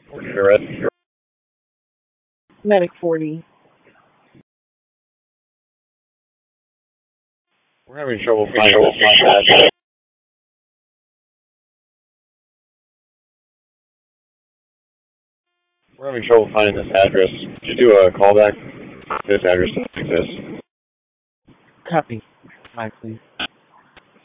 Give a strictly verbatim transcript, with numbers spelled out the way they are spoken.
Red. Medic forty. We're having trouble finding this address. We're having trouble finding this address. Could you do a callback? This address doesn't exist. Copy. Five, please.